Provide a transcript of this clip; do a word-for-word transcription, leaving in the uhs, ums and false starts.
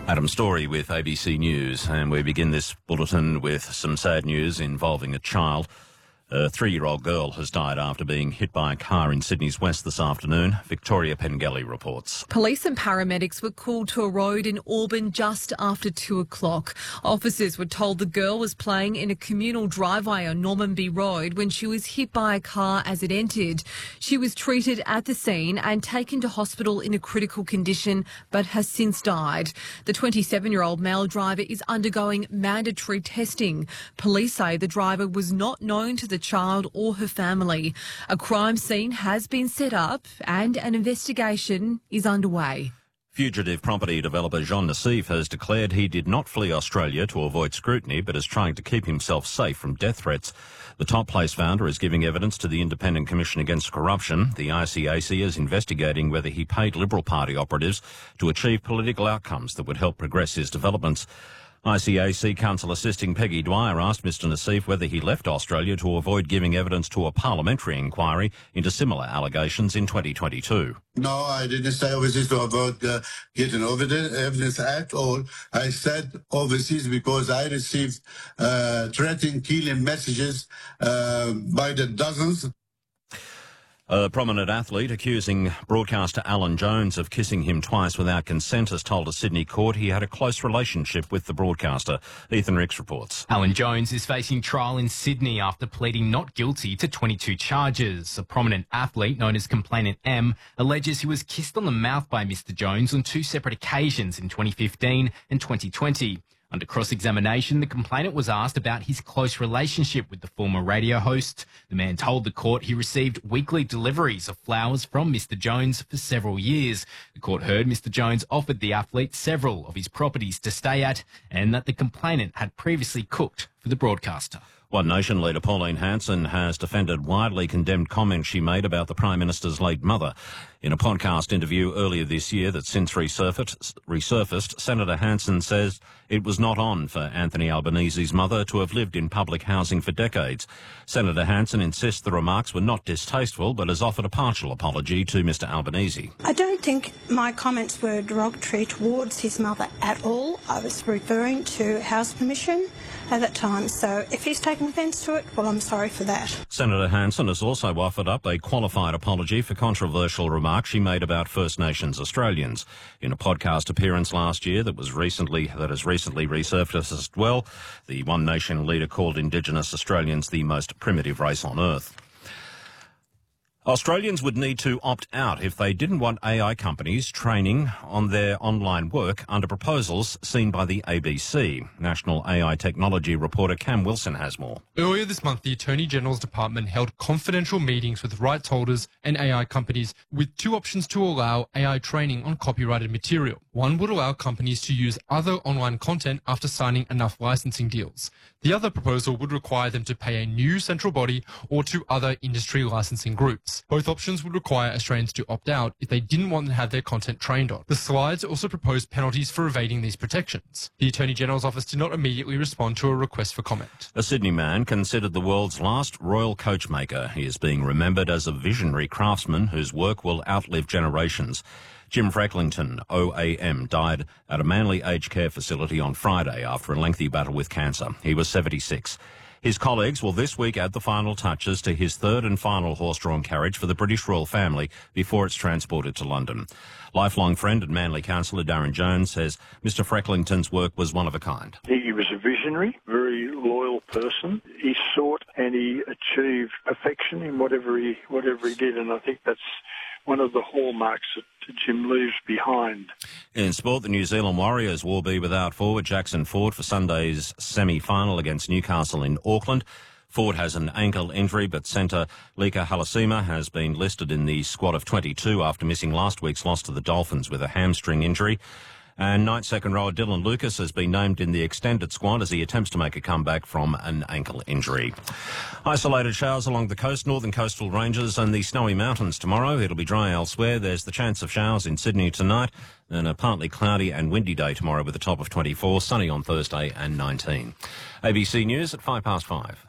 Adam Story with A B C News, and we begin this bulletin with some sad news involving a child. A three-year-old girl has died after being hit by a car in Sydney's west this afternoon. Victoria Pengelly reports. Police and paramedics were called to a road in Auburn just after two o'clock. Officers were told the girl was playing in a communal driveway on Normanby Road when she was hit by a car as it entered. She was treated at the scene and taken to hospital in a critical condition, but has since died. The twenty-seven-year-old male driver is undergoing mandatory testing. Police say the driver was not known to the child or her family. A crime scene has been set up and an investigation is underway. Fugitive property developer Jean Nassif has declared he did not flee Australia to avoid scrutiny, but is trying to keep himself safe from death threats. The Top Place founder is giving evidence to the Independent Commission Against Corruption. The I C A C is investigating whether he paid Liberal Party operatives to achieve political outcomes that would help progress his developments. I C A C counsel assisting Peggy Dwyer asked Mr Nassif whether he left Australia to avoid giving evidence to a parliamentary inquiry into similar allegations in twenty twenty-two. No, I didn't stay overseas to avoid uh, getting evidence at all. I stayed overseas because I received uh, threatening, killing messages uh, by the dozens. A prominent athlete accusing broadcaster Alan Jones of kissing him twice without consent has told a Sydney court he had a close relationship with the broadcaster. Ethan Ricks reports. Alan Jones is facing trial in Sydney after pleading not guilty to twenty-two charges. A prominent athlete known as Complainant M alleges he was kissed on the mouth by Mr Jones on two separate occasions in twenty fifteen and twenty twenty. Under cross-examination, the complainant was asked about his close relationship with the former radio host. The man told the court he received weekly deliveries of flowers from Mr Jones for several years. The court heard Mr Jones offered the athlete several of his properties to stay at and that the complainant had previously cooked for the broadcaster. One Nation leader Pauline Hanson has defended widely condemned comments she made about the Prime Minister's late mother. In a podcast interview earlier this year that since resurfaced, resurfaced Senator Hanson says it was not on for Anthony Albanese's mother to have lived in public housing for decades. Senator Hanson insists the remarks were not distasteful, but has offered a partial apology to Mr Albanese. I don't think my comments were derogatory towards his mother at all. I was referring to house permission at that time, so if he's taken offence to it, well, I'm sorry for that. Senator Hanson has also offered up a qualified apology for controversial remarks she made about First Nations Australians. In a podcast appearance last year that was recently that has recently resurfaced as well, the One Nation leader called Indigenous Australians the most primitive race on earth. Australians would need to opt out if they didn't want A I companies training on their online work under proposals seen by the A B C. National A I technology reporter Cam Wilson has more. Earlier this month, the Attorney-General's Department held confidential meetings with rights holders and A I companies with two options to allow A I training on copyrighted material. One would allow companies to use other online content after signing enough licensing deals. The other proposal would require them to pay a new central body or to other industry licensing groups. Both options would require Australians to opt out if they didn't want to have their content trained on. The slides also proposed penalties for evading these protections. The Attorney-General's office did not immediately respond to a request for comment. A Sydney man considered the world's last royal coachmaker. He is being remembered as a visionary craftsman whose work will outlive generations. Jim Frecklington, O A M, died at a Manly aged care facility on Friday after a lengthy battle with cancer. He was seventy-six. His colleagues will this week add the final touches to his third and final horse-drawn carriage for the British royal family before it's transported to London. Lifelong friend and Manly councillor Darren Jones says Mr Frecklington's work was one of a kind. He was a visionary, very loyal person. He sought and he achieved perfection in whatever he whatever he did, and I think that's one of the hallmarks that Jim leaves behind. In sport, the New Zealand Warriors will be without forward Jackson Ford for Sunday's semi-final against Newcastle in Auckland. Ford has an ankle injury, but centre Lika Halasima has been listed in the squad of twenty-two after missing last week's loss to the Dolphins with a hamstring injury. And night second rower Dylan Lucas has been named in the extended squad as he attempts to make a comeback from an ankle injury. Isolated showers along the coast, northern coastal ranges and the snowy mountains tomorrow. It'll be dry elsewhere. There's the chance of showers in Sydney tonight and a partly cloudy and windy day tomorrow with a top of twenty-four, sunny on Thursday and nineteen. A B C News at five past five.